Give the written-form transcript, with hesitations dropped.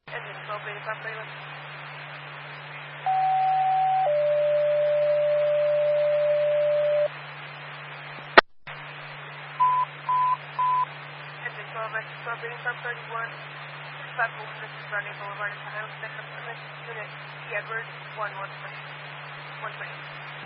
Engine 1285 Leyland. Engine 1285 31. Platform, this is Rodney Boulevard in Sahara. Unit, E. Edward, 120.